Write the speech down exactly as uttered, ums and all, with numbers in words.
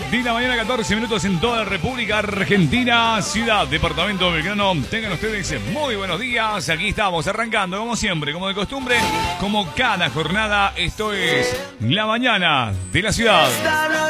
de la mañana, catorce minutos en toda la República Argentina, ciudad, departamento de Belgrano. Tengan ustedes muy buenos días. Aquí estamos arrancando, como siempre, como de costumbre, como cada jornada. Esto es La Mañana de la Ciudad.